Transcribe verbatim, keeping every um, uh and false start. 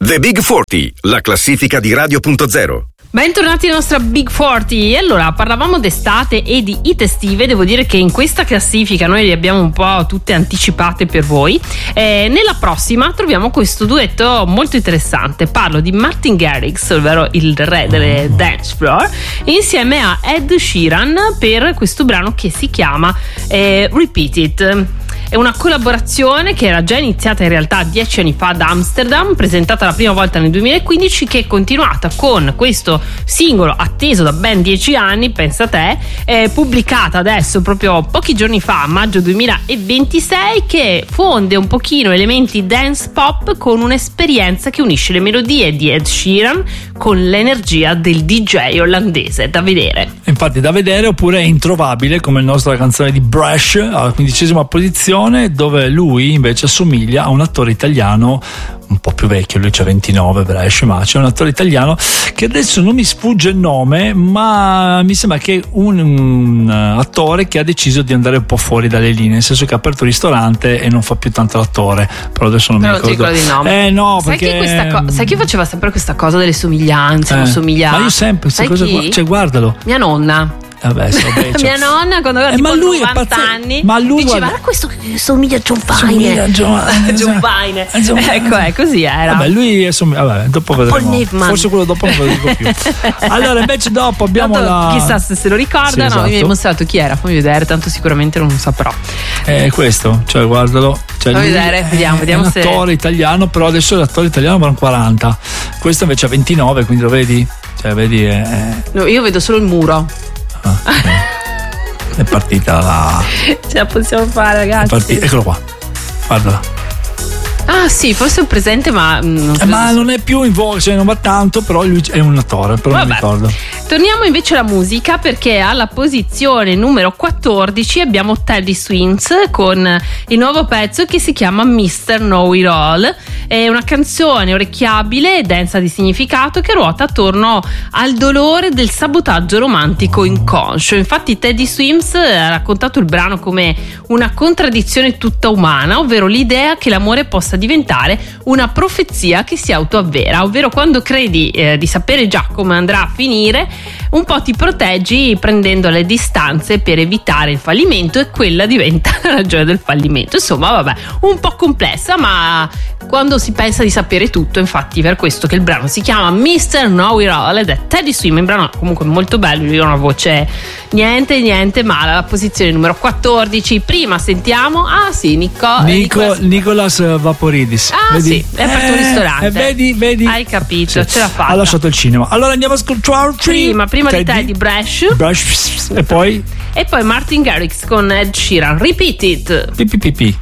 The Big quaranta, la classifica di Radio punto zero. Bentornati alla nostra Big quaranta. E allora, parlavamo d'estate e di hit estive. Devo dire che in questa classifica noi le abbiamo un po' tutte anticipate per voi. Eh, nella prossima troviamo questo duetto molto interessante. Parlo di Martin Garrix, ovvero il re delle dance floor, insieme a Ed Sheeran per questo brano che si chiama eh, Repeat It. È una collaborazione che era già iniziata in realtà dieci anni fa ad Amsterdam, presentata la prima volta nel duemilaquindici, che è continuata con questo singolo atteso da ben dieci anni, pensa te, eh, pubblicata adesso proprio pochi giorni fa, maggio duemilaventisei, che fonde un pochino elementi dance pop con un'esperienza che unisce le melodie di Ed Sheeran con l'energia del D J olandese. Da vedere. Infatti da vedere, oppure è introvabile come la nostra canzone di Brash alla quindicesima posizione, dove lui invece assomiglia a un attore italiano un po' più vecchio, lui c'ha ventinove, Brash, ma c'è un attore italiano che adesso non mi sfugge il nome, ma mi sembra che un, un attore che ha deciso di andare un po' fuori dalle linee, nel senso che ha aperto un ristorante e non fa più tanto l'attore, però adesso non però mi ricordo. Non ti ricordo il nome. Eh no, sai perché chi, questa co- sai chi faceva sempre questa cosa delle somiglianze, eh, non somiglia. Ma io sempre queste cose qua, cioè guardalo. Mia nonna. Vabbè, so, beh, cioè. Mia nonna quando aveva eh, tipo ma lui novanta pazz- anni ma lui diceva guarda, questo che somiglia a John Fine. Somiglia a John, John Fine. Ecco, è così era. Vabbè, lui è somiglia, vabbè, dopo vedremo. Forse quello dopo non lo dico più. Allora, invece dopo abbiamo tanto, la chissà se se lo ricorda, sì, no, esatto. mi hai mostrato chi era, fammi vedere, tanto sicuramente non lo saprò. È questo, cioè guardalo, cioè fammi vedere, vediamo, vediamo è un se attore italiano, però adesso l'attore italiano va a quaranta. Questo invece ha ventinove, quindi lo vedi? Cioè, vedi è, è... No, io vedo solo il muro. Ah, okay. È partita la. Ce la possiamo fare, ragazzi. È partita... Eccolo qua, guardala. Ah sì, forse è presente, ma non eh, ma non è più in voga, cioè non va tanto, però lui è un attore, però Vabbè. non ricordo. Torniamo invece alla musica, perché alla posizione numero quattordici abbiamo Teddy Swims con il nuovo pezzo che si chiama mister Know It All. È una canzone orecchiabile e densa di significato che ruota attorno al dolore del sabotaggio romantico inconscio. Infatti Teddy Swims ha raccontato il brano come una contraddizione tutta umana, ovvero l'idea che l'amore possa diventare una profezia che si autoavvera, ovvero quando credi eh, di sapere già come andrà a finire, un po' ti proteggi prendendo le distanze per evitare il fallimento, e quella diventa la ragione del fallimento. Insomma, vabbè, un po' complessa, ma quando si pensa di sapere tutto, infatti per questo che il brano si chiama mister Know It All ed è Teddy Swims. Il brano comunque molto bello, lui ha una voce niente niente male. Alla posizione numero quattordici prima sentiamo ah sì Nico, Nico Nicolas, Nicolas Vaporidis. ah vedi? sì, è aperto un ristorante, eh, vedi, vedi, hai capito, sì. ce l'ha fatta, ha lasciato il cinema. Allora andiamo a ascoltare prima prima Teddy, di Teddy Brash, Brash e poi e poi Martin Garrix con Ed Sheeran, Repeat It. Pipi pipi.